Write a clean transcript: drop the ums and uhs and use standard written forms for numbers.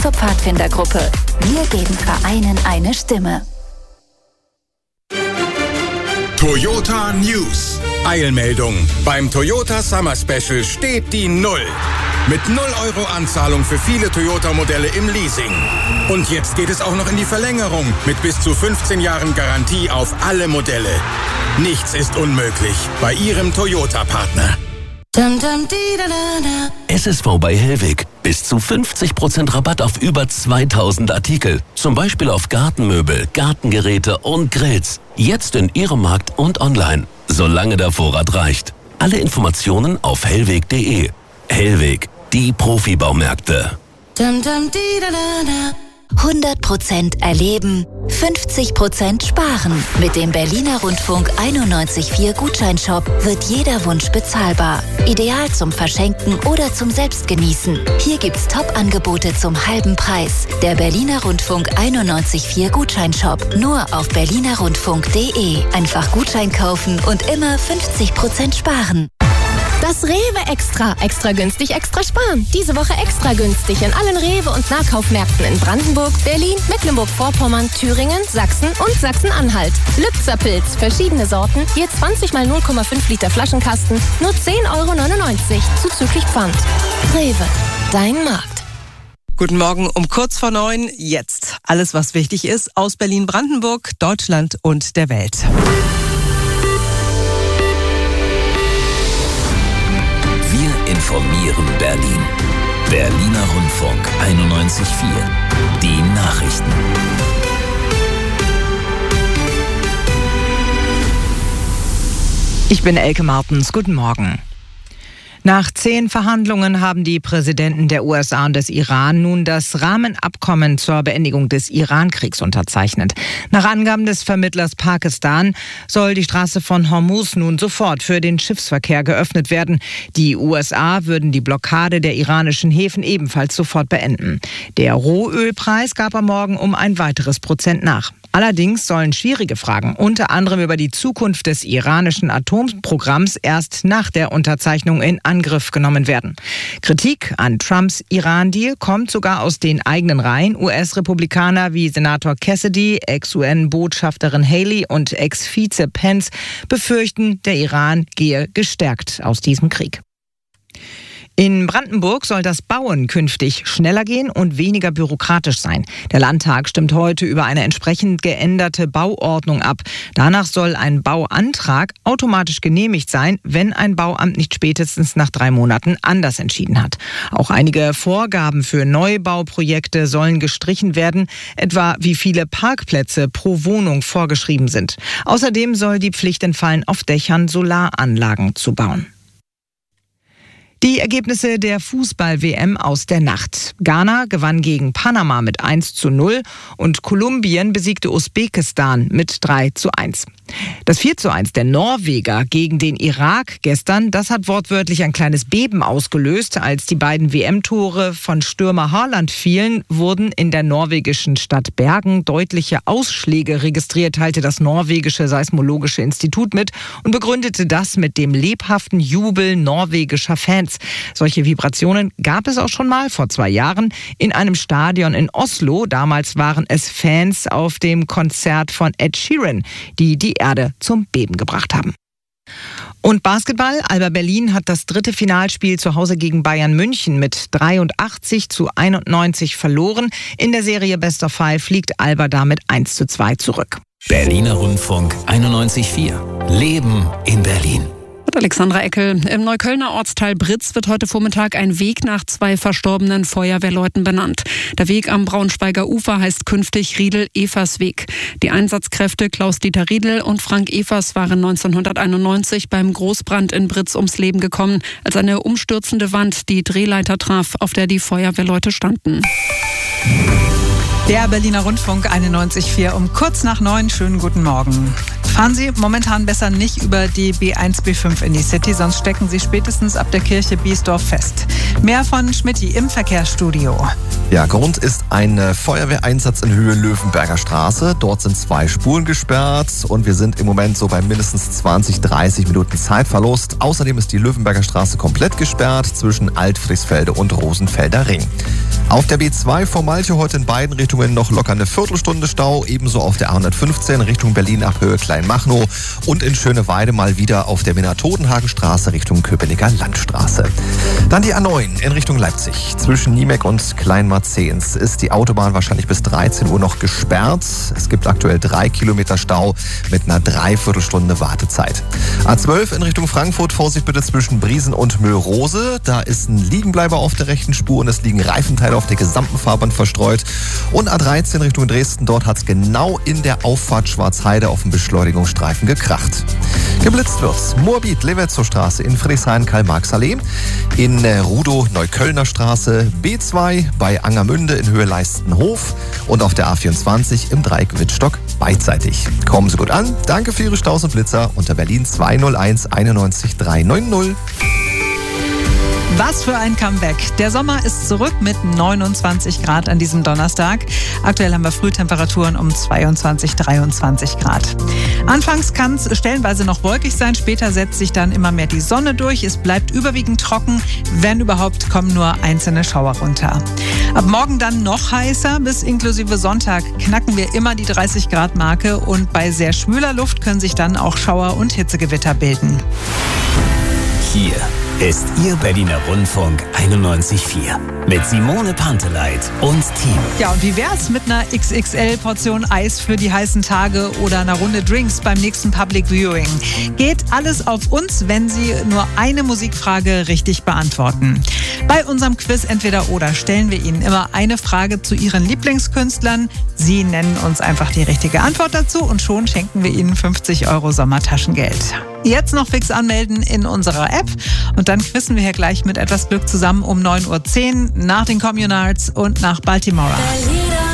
zur Pfadfindergruppe. Wir geben Vereinen eine Stimme. Toyota News. Eilmeldung. Beim Toyota Summer Special steht die 0. Mit 0 € Anzahlung für viele Toyota-Modelle im Leasing. Und jetzt geht es auch noch in die Verlängerung mit bis zu 15 Jahren Garantie auf alle Modelle. Nichts ist unmöglich bei Ihrem Toyota-Partner. SSV bei Hellweg. Bis zu 50% Rabatt auf über 2000 Artikel. Zum Beispiel auf Gartenmöbel, Gartengeräte und Grills. Jetzt in Ihrem Markt und online. Solange der Vorrat reicht. Alle Informationen auf hellweg.de. Hellweg, die Profibaumärkte. 100% erleben, 50% sparen. Mit dem Berliner Rundfunk 91.4 Gutscheinshop wird jeder Wunsch bezahlbar. Ideal zum Verschenken oder zum Selbstgenießen. Hier gibt's Top-Angebote zum halben Preis. Der Berliner Rundfunk 91.4 Gutscheinshop. Nur auf berlinerrundfunk.de. Einfach Gutschein kaufen und immer 50% sparen. Das Rewe Extra. Extra günstig, extra sparen. Diese Woche extra günstig in allen Rewe- und Nahkaufmärkten in Brandenburg, Berlin, Mecklenburg-Vorpommern, Thüringen, Sachsen und Sachsen-Anhalt. Lübzer Pilz, verschiedene Sorten, je 20 mal 0,5 Liter Flaschenkasten, nur 10,99 € zuzüglich Pfand. Rewe, dein Markt. Guten Morgen um kurz vor 9. Jetzt alles, was wichtig ist aus Berlin-Brandenburg, Deutschland und der Welt. Informieren Berlin. Berliner Rundfunk 91.4. Die Nachrichten. Ich bin Elke Martens. Guten Morgen. Nach 10 Verhandlungen haben die Präsidenten der USA und des Iran nun das Rahmenabkommen zur Beendigung des Iran-Kriegs unterzeichnet. Nach Angaben des Vermittlers Pakistan soll die Straße von Hormuz nun sofort für den Schiffsverkehr geöffnet werden. Die USA würden die Blockade der iranischen Häfen ebenfalls sofort beenden. Der Rohölpreis gab am Morgen um ein weiteres Prozent nach. Allerdings sollen schwierige Fragen, unter anderem über die Zukunft des iranischen Atomprogramms, erst nach der Unterzeichnung in Angriff genommen werden. Kritik an Trumps Iran-Deal kommt sogar aus den eigenen Reihen. US-Republikaner wie Senator Cassidy, Ex-UN-Botschafterin Haley und Ex-Vize Pence befürchten, der Iran gehe gestärkt aus diesem Krieg. In Brandenburg soll das Bauen künftig schneller gehen und weniger bürokratisch sein. Der Landtag stimmt heute über eine entsprechend geänderte Bauordnung ab. Danach soll ein Bauantrag automatisch genehmigt sein, wenn ein Bauamt nicht spätestens nach 3 Monaten anders entschieden hat. Auch einige Vorgaben für Neubauprojekte sollen gestrichen werden, etwa wie viele Parkplätze pro Wohnung vorgeschrieben sind. Außerdem soll die Pflicht entfallen, auf Dächern Solaranlagen zu bauen. Die Ergebnisse der Fußball-WM aus der Nacht. Ghana gewann gegen Panama mit 1:0 und Kolumbien besiegte Usbekistan mit 3:1. Das 4:1 der Norweger gegen den Irak gestern, das hat wortwörtlich ein kleines Beben ausgelöst. Als die beiden WM-Tore von Stürmer Haaland fielen, wurden in der norwegischen Stadt Bergen deutliche Ausschläge registriert, teilte das norwegische Seismologische Institut mit und begründete das mit dem lebhaften Jubel norwegischer Fans. Solche Vibrationen gab es auch schon mal vor 2 Jahren in einem Stadion in Oslo. Damals waren es Fans auf dem Konzert von Ed Sheeran, die die Erde zum Beben gebracht haben. Und Basketball. Alba Berlin hat das 3. Finalspiel zu Hause gegen Bayern München mit 83:91 verloren. In der Serie Best of 5 liegt Alba damit 1:2 zurück. Berliner Rundfunk 91.4. Leben in Berlin. Alexandra Eckel. Im Neuköllner Ortsteil Britz wird heute Vormittag ein Weg nach 2 verstorbenen Feuerwehrleuten benannt. Der Weg am Braunschweiger Ufer heißt künftig Riedel-Evers-Weg. Die Einsatzkräfte Klaus-Dieter Riedel und Frank Evers waren 1991 beim Großbrand in Britz ums Leben gekommen, als eine umstürzende Wand die Drehleiter traf, auf der die Feuerwehrleute standen. Der Berliner Rundfunk 91.4 um kurz nach 9. Schönen guten Morgen. Fahren Sie momentan besser nicht über die B1, B5 in die City, sonst stecken Sie spätestens ab der Kirche Biesdorf fest. Mehr von Schmidti im Verkehrsstudio. Ja, Grund ist ein Feuerwehreinsatz in Höhe Löwenberger Straße. Dort sind 2 Spuren gesperrt und wir sind im Moment so bei mindestens 20-30 Minuten Zeitverlust. Außerdem ist die Löwenberger Straße komplett gesperrt zwischen Altfriesfelde und Rosenfelder Ring. Auf der B2 vor Malchow heute in beiden Richtungen noch locker eine Viertelstunde Stau. Ebenso auf der A115 Richtung Berlin ab Höhe Kleinmachnow und in Schöneweide mal wieder auf der Wiener-Todenhagen-Straße Richtung Köpenicker Landstraße. Dann die A9 in Richtung Leipzig. Zwischen Niemek und Kleinmarzens ist die Autobahn wahrscheinlich bis 13 Uhr noch gesperrt. Es gibt aktuell 3 Kilometer Stau mit einer Dreiviertelstunde Wartezeit. A12 in Richtung Frankfurt, Vorsicht bitte zwischen Briesen und Möhrose. Da ist ein Liegenbleiber auf der rechten Spur und es liegen Reifenteile auf der gesamten Fahrbahn verstreut. Und A13 Richtung Dresden, dort hat es genau in der Auffahrt Schwarzheide auf dem Beschleunigungsstreifen gekracht. Geblitzt wird Moabit-Levetzow-Straße in Friedrichshain-Karl-Marx-Allee, in Rudow-Neuköllner Straße, B2 bei Angermünde in Höhe Leistenhof und auf der A24 im Dreieck Wittstock beidseitig. Kommen Sie gut an. Danke für Ihre Staus und Blitzer unter Berlin 201 91 390. Was für ein Comeback. Der Sommer ist zurück mit 29 Grad an diesem Donnerstag. Aktuell haben wir Frühtemperaturen um 22, 23 Grad. Anfangs kann es stellenweise noch wolkig sein, später setzt sich dann immer mehr die Sonne durch. Es bleibt überwiegend trocken, wenn überhaupt kommen nur einzelne Schauer runter. Ab morgen dann noch heißer, bis inklusive Sonntag knacken wir immer die 30 Grad Marke und bei sehr schwüler Luft können sich dann auch Schauer und Hitzegewitter bilden. Hier ist Ihr Berliner Rundfunk 91.4 mit Simone Panteleit und Team. Ja, und wie wär's mit einer XXL-Portion Eis für die heißen Tage oder einer Runde Drinks beim nächsten Public Viewing? Geht alles auf uns, wenn Sie nur eine Musikfrage richtig beantworten. Bei unserem Quiz Entweder-Oder stellen wir Ihnen immer eine Frage zu Ihren Lieblingskünstlern. Sie nennen uns einfach die richtige Antwort dazu und schon schenken wir Ihnen 50 € Sommertaschengeld. Jetzt noch fix anmelden in unserer App und dann quizzen wir hier gleich mit etwas Glück zusammen um 9:10 Uhr nach den Communards und nach Baltimore.